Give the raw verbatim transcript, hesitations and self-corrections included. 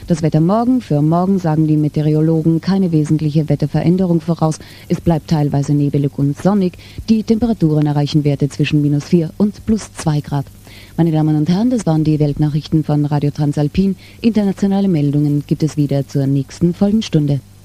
Das Wetter morgen, für morgen sagen die Meteorologen keine wesentliche Wetterveränderung voraus. Es bleibt teilweise nebelig und sonnig. Die Temperaturen erreichen Werte zwischen minus vier und plus zwei Grad. Meine Damen und Herren, das waren die Weltnachrichten von Radio Transalpin. Internationale Meldungen gibt es wieder zur nächsten Folgenstunde.